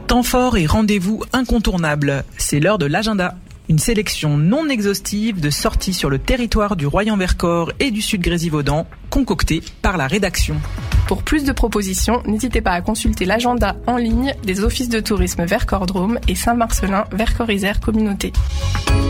Temps fort et rendez-vous incontournables, c'est l'heure de l'agenda. Une sélection non exhaustive de sorties sur le territoire du Royan-Vercors et du Sud-Grésivaudan, concoctée par la rédaction. Pour plus de propositions, n'hésitez pas à consulter l'agenda en ligne des offices de tourisme Vercors Drôme et Saint-Marcellin Vercors Isère Communauté.